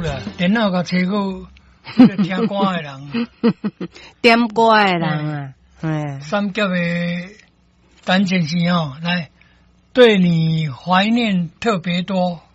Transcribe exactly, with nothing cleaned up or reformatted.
啦，电脑甲吹过，听歌的人， 点歌的人啊，哎， 三甲的单前诗哦，来，对你怀念特别多。